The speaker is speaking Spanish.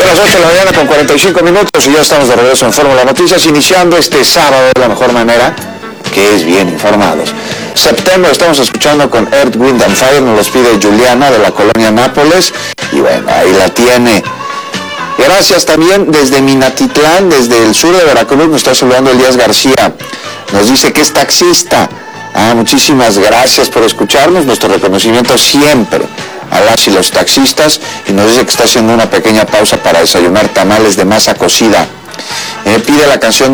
las 8 de la mañana con 45 minutos y ya estamos de regreso en Fórmula Noticias, iniciando este sábado de la mejor manera, que es bien informados. Septiembre estamos escuchando con Earth, Wind and Fire, nos los pide Juliana de la colonia Nápoles, y bueno, ahí la tiene. Gracias también desde Minatitlán, desde el sur de Veracruz, nos está saludando Elías García, nos dice que es taxista. Muchísimas gracias por escucharnos, nuestro reconocimiento siempre a las y los taxistas, y nos dice que está haciendo una pequeña pausa para desayunar tamales de masa cocida. Pide la canción